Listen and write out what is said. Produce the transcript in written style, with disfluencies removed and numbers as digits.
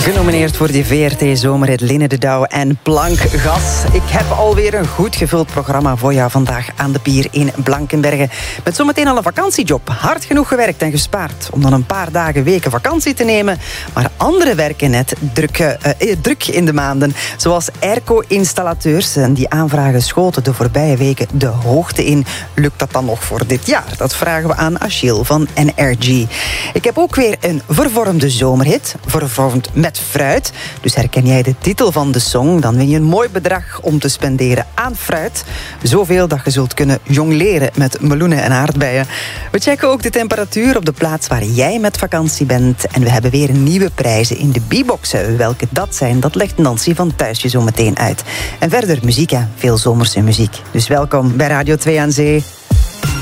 Genomineerd voor de VRT-zomerhit Line de Douw en Plankgas. Ik heb alweer een goed gevuld programma voor jou vandaag aan de pier in Blankenberge. Met zometeen al een vakantiejob. Hard genoeg gewerkt en gespaard om dan een paar dagen, weken vakantie te nemen. Maar anderen werken net druk in de maanden. Zoals airco-installateurs. En die aanvragen schoten de voorbije weken de hoogte in. Lukt dat dan nog voor dit jaar? Dat vragen we aan Achille van NRG. Ik heb ook weer een vervormde zomerhit. Vervormd met fruit. Dus herken jij de titel van de song, dan win je een mooi bedrag om te spenderen aan fruit. Zoveel dat je zult kunnen jongleren met meloenen en aardbeien. We checken ook de temperatuur op de plaats waar jij met vakantie bent. En we hebben weer nieuwe prijzen in de B-boxen. Welke dat zijn, dat legt Nancy van Thuisje zo meteen uit. En verder muziek, hè. Veel zomerse muziek. Dus welkom bij Radio 2 aan Zee.